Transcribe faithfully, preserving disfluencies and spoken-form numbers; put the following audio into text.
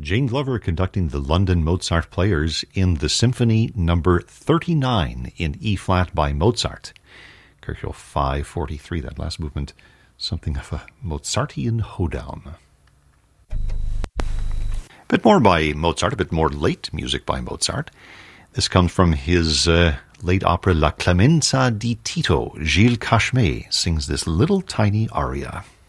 Jane Glover conducting the London Mozart Players in the Symphony number thirty-nine in E-flat by Mozart. Kirchhoff five forty-three, that last movement, something of a Mozartian hoedown. A bit more by Mozart, a bit more late music by Mozart. This comes from his uh, late opera La Clemenza di Tito. Gilles Cashmé sings this little tiny aria.